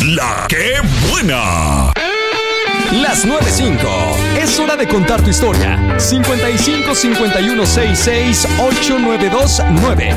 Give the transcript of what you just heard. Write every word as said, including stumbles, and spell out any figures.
La que buena. Las nueve cinco. Es hora de contar tu historia. cincuenta y cinco cincuenta y uno sesenta y seis ochocientos noventa y dos nueve.